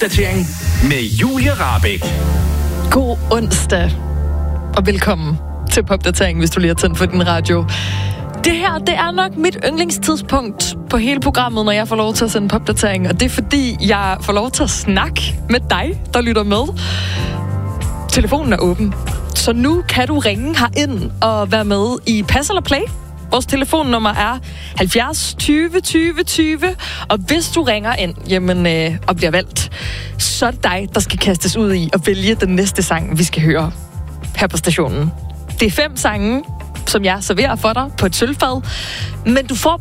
Popdatering med Julie Rahbek. God onsdag, og velkommen til Popdatering, hvis du lige har tændt for din radio. Det her, det er nok mit yndlingstidspunkt på hele programmet, når jeg får lov til at sende popdatering. Og det er fordi, jeg får lov til at snakke med dig, der lytter med. Telefonen er åben, så nu kan du ringe herind og være med i Pass eller Play. Vores telefonnummer er 70 20 20 20, og hvis du ringer ind og bliver valgt, så er det dig, der skal kastes ud i at vælge den næste sang, vi skal høre her på stationen. Det er 5 sange, som jeg serverer for dig på et sølvfad, men du får